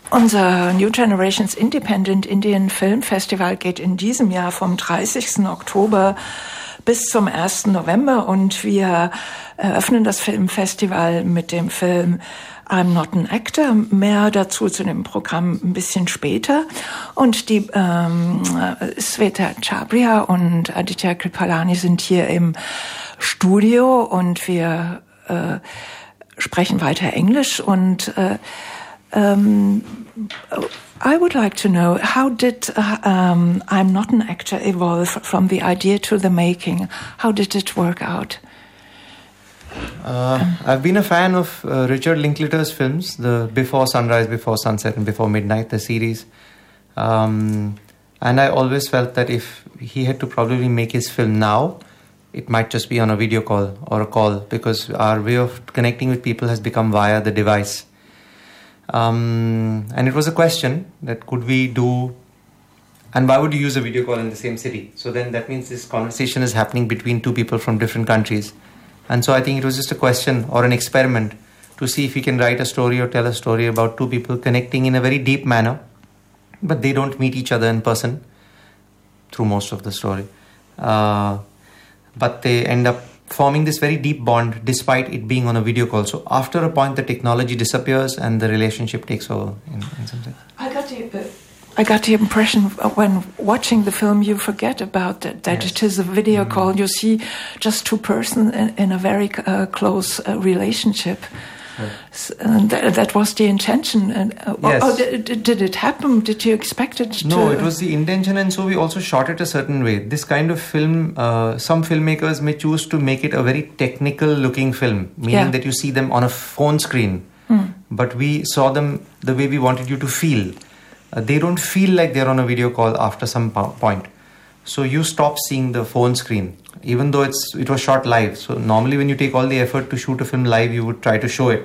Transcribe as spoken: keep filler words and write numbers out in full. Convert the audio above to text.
Unser New Generations Independent Indian Film Festival geht in diesem Jahr vom dreißigsten Oktober bis zum ersten November und wir eröffnen das Filmfestival mit dem Film I'm Not an Actor. Mehr dazu zu dem Programm ein bisschen später. Und die ähm, Sveta Chhabria und Aditya Kripalani sind hier im Studio und wir äh, sprechen weiter Englisch und äh, Um, I would like to know, how did uh, um, I'm Not an Actor evolve from the idea to the making? How did it work out? Uh, I've been a fan of uh, Richard Linklater's films, the Before Sunrise, Before Sunset and Before Midnight, the series. Um, and I always felt that if he had to probably make his film now, it might just be on a video call or a call, because our way of connecting with people has become via the device. Um, and it was a question that could we do, and why would you use a video call in the same city? So then that means this conversation is happening between two people from different countries. And so I think it was just a question or an experiment to see if we can write a story or tell a story about two people connecting in a very deep manner, but they don't meet each other in person through most of the story. Uh, but they end up forming this very deep bond despite it being on a video call. So after a point, the technology disappears and the relationship takes over in, in some sense. I got the, uh, I got the impression when watching the film, you forget about that, that yes. It is a video mm-hmm. call. You see just two persons in, in a very uh, close uh, relationship. Right. And that, that was the intention. And, uh, yes. oh, did, did it happen? Did you expect it to? No, it was the intention, and so we also shot it a certain way. This kind of film, uh, some filmmakers may choose to make it a very technical looking film, meaning yeah. that you see them on a phone screen. Mm. But we saw them the way we wanted you to feel. Uh, they don't feel like they're on a video call after some po- point. So you stop seeing the phone screen, even though it's it was shot live. So normally when you take all the effort to shoot a film live, you would try to show it.